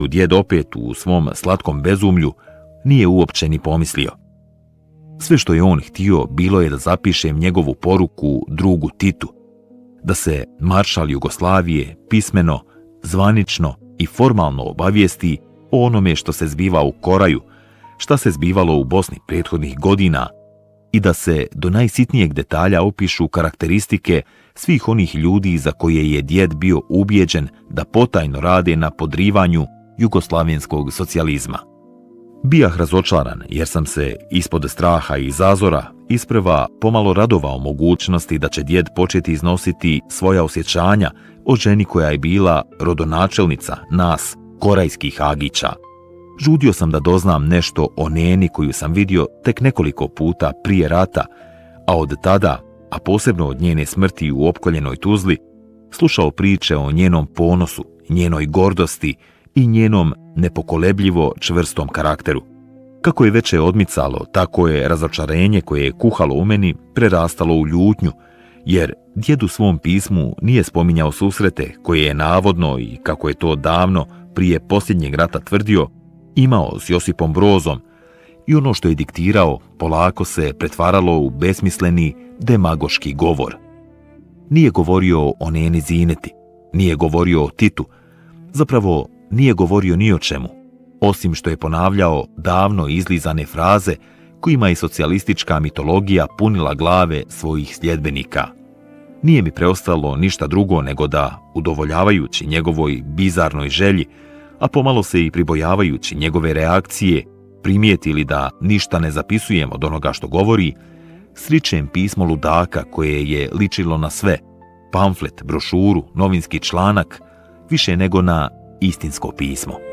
djed opet u svom slatkom bezumlju nije uopće ni pomislio. Sve što je on htio bilo je da zapišem njegovu poruku drugu Titu, da se maršal Jugoslavije pismeno, zvanično i formalno obavijesti o onome što se zbiva u Koraju, šta se zbivalo u Bosni prethodnih godina i da se do najsitnijeg detalja opišu karakteristike svih onih ljudi za koje je djed bio ubijeđen da potajno rade na podrivanju jugoslavenskog socijalizma. Bijah razočaran jer sam se ispod straha i zazora isprva pomalo radovao mogućnosti da će djed početi iznositi svoja osjećanja o ženi koja je bila rodonačelnica nas, korajskih agića. Žudio sam da doznam nešto o Neni koju sam vidio tek nekoliko puta prije rata, a od tada, a posebno od njene smrti u opkoljenoj Tuzli, slušao priče o njenom ponosu, njenoj gordosti i njenom nepokolebljivo čvrstom karakteru. Kako je veče odmicalo, tako je razočarenje koje je kuhalo u meni prerastalo u ljutnju, jer djed u svom pismu nije spominjao susrete koje je navodno i kako je to davno prije posljednjeg rata tvrdio, imao s Josipom Brozom i ono što je diktirao polako se pretvaralo u besmisleni demagoški govor. Nije govorio o Neni Zineti, nije govorio o Titu, zapravo nije govorio ni o čemu, osim što je ponavljao davno izlizane fraze kojima je socijalistička mitologija punila glave svojih sljedbenika. Nije mi preostalo ništa drugo nego da, udovoljavajući njegovoj bizarnoj želji, a pomalo se i pribojavajući njegove reakcije, primijetili da ništa ne zapisujem od onoga što govori, sričem pismo ludaka koje je ličilo na sve, pamflet, brošuru, novinski članak, više nego na istinsko pismo.